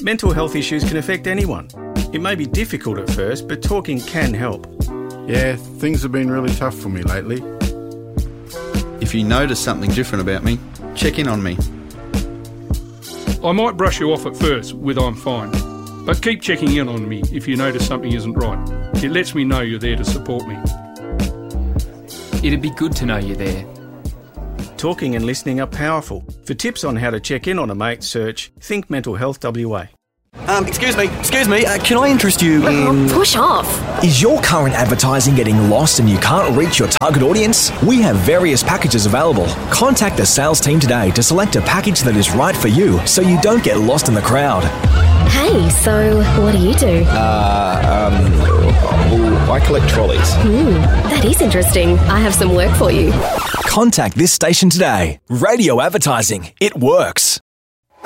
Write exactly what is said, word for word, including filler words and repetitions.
Mental health issues can affect anyone. It may be difficult at first, but talking can help. Yeah, things have been really tough for me lately. If you notice something different about me, check in on me. I might brush you off at first with "I'm fine," but keep checking in on me if you notice something isn't right. It lets me know you're there to support me. It'd be good to know you're there. Talking and listening are powerful. For tips on how to check in on a mate, search Think Mental Health W A. Um, excuse me, excuse me, uh, can I interest you in... Push off. Is your current advertising getting lost and you can't reach your target audience? We have various packages available. Contact the sales team today to select a package that is right for you so you don't get lost in the crowd. Hey, so what do you do? Uh, um, I collect trolleys. Hmm, that is interesting. I have some work for you. Contact this station today. Radio advertising. It works.